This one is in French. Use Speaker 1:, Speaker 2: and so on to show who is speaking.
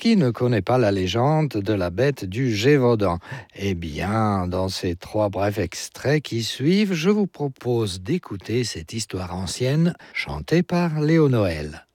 Speaker 1: Qui ne connaît pas la légende de la bête du Gévaudan? Eh bien, dans ces 3 brefs extraits qui suivent, je vous propose d'écouter cette histoire ancienne chantée par Léo Noël.